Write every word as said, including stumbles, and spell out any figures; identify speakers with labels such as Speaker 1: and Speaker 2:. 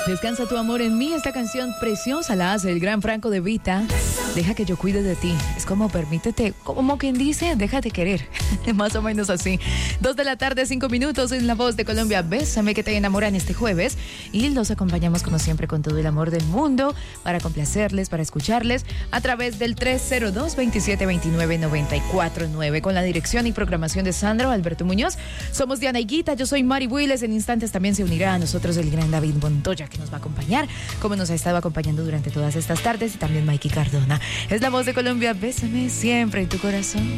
Speaker 1: Descansa tu amor en mí, esta canción preciosa la hace el gran Franco De Vita. Deja que yo cuide de ti. Es como permítete, como quien dice, déjate querer. Más o menos así. Dos de la tarde, cinco minutos en La Voz de Colombia. Bésame que te enamoran este jueves. Y los acompañamos como siempre con todo el amor del mundo para complacerles, para escucharles a través del tres cero dos, veintisiete veintinueve, noventa y cuatro nueve con la dirección y programación de Sandro Alberto Muñoz. Somos Diana Higuita, yo soy Mari Willes. En instantes también se unirá a nosotros el gran David Montoya, que nos va a acompañar, como nos ha estado acompañando durante todas estas tardes, y también Mikey Cardona. Es La Voz de Colombia, bésame siempre en tu corazón.